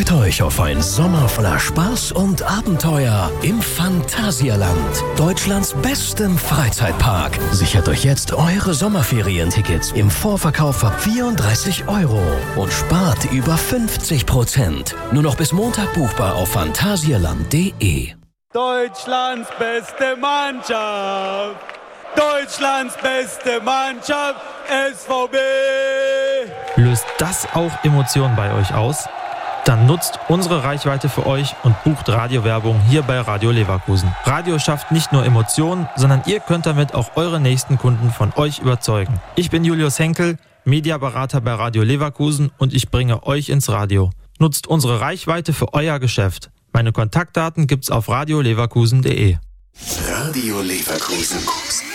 Freut euch auf einen Sommer voller Spaß und Abenteuer im Phantasialand, Deutschlands bestem Freizeitpark. Sichert euch jetzt eure Sommerferientickets im Vorverkauf ab 34 € und spart über 50%. Nur noch bis Montag buchbar auf phantasialand.de. Deutschlands beste Mannschaft! Deutschlands beste Mannschaft, SVB! Löst das auch Emotionen bei euch aus? Dann nutzt unsere Reichweite für euch und bucht Radiowerbung hier bei Radio Leverkusen. Radio schafft nicht nur Emotionen, sondern ihr könnt damit auch eure nächsten Kunden von euch überzeugen. Ich bin Julius Henkel, Mediaberater bei Radio Leverkusen und ich bringe euch ins Radio. Nutzt unsere Reichweite für euer Geschäft. Meine Kontaktdaten gibt's auf radioleverkusen.de. Radio Leverkusen.